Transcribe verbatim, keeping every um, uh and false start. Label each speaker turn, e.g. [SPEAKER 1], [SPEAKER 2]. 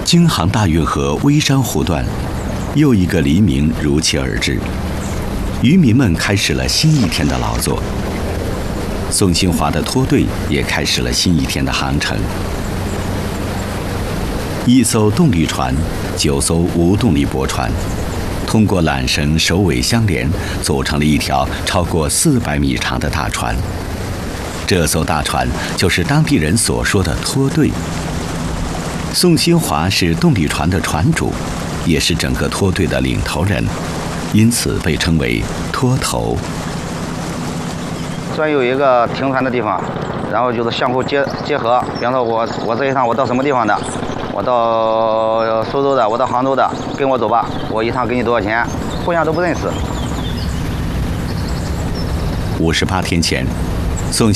[SPEAKER 1] 京杭大运河微山湖段，又一个黎明如期而至，渔民们开始了新一天的劳作。宋新华的拖队也开始了新一天的航程。一艘动力船，九艘无动力驳船，通过缆绳首尾相连，组成了一条超过四百米长的大船。这艘大船就是当地人所说的拖队。宋新华是动力船的船主，也是整个拖队的领头人，因此被称为拖头。
[SPEAKER 2] 专有一个停船的地方，然后就是相互结结合。比方说我我这一趟我到什么地方的，我到苏州的，我到杭州的，跟我走吧，我一趟给你多少钱，互相都不认识。
[SPEAKER 1] 五十八天前，